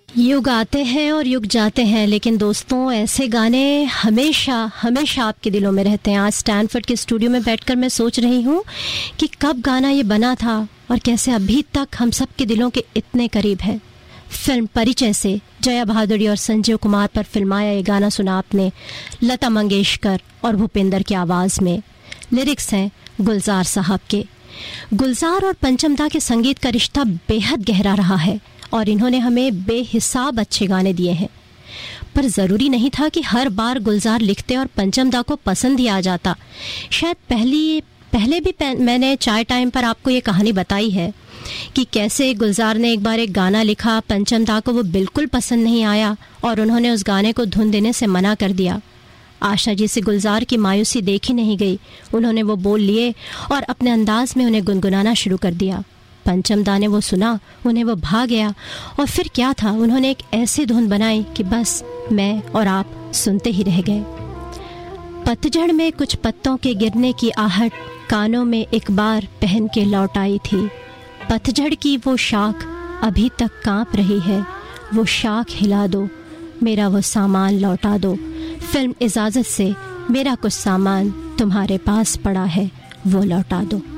युग आते हैं और युग जाते हैं, लेकिन दोस्तों ऐसे गाने हमेशा हमेशा आपके दिलों में रहते हैं। आज स्टैनफोर्ड के स्टूडियो में बैठकर मैं सोच रही हूँ कि कब गाना ये बना था और कैसे अभी तक हम सब के दिलों के इतने करीब है। फिल्म परिचय से जया भादुड़ी और संजीव कुमार पर फिल्माया ये गाना सुना आपने, लता मंगेशकर और भूपेंद्र की आवाज़ में। लिरिक्स हैं गुलजार साहब के। गुलजार और पंचम दा के संगीत का रिश्ता बेहद गहरा रहा है और इन्होंने हमें बेहिसाब अच्छे गाने दिए हैं। पर ज़रूरी नहीं था कि हर बार गुलजार लिखते और पंचम दा को पसंद ही आ जाता। शायद पहले भी मैंने चाय टाइम पर आपको ये कहानी बताई है कि कैसे गुलजार ने एक बार एक गाना लिखा, पंचम दा को वो बिल्कुल पसंद नहीं आया और उन्होंने उस गाने को धुन देने से मना कर दिया। आशा जी से गुलजार की मायूसी देखी नहीं गई। उन्होंने वो बोल लिए और अपने अंदाज में उन्हें गुनगुनाना शुरू कर दिया। पंचम दा ने वो सुना, उन्हें वो भा गया और फिर क्या था, उन्होंने एक ऐसी धुन बनाई कि बस मैं और आप सुनते ही रह गए। पतझड़ में कुछ पत्तों के गिरने की आहट कानों में एक बार पहन के लौट आई थी। पतझड़ की वो शाख अभी तक कांप रही है, वो शाख हिला दो, मेरा वो सामान लौटा दो। फिल्म इजाज़त से मेरा कुछ सामान तुम्हारे पास पड़ा है, वो लौटा दो।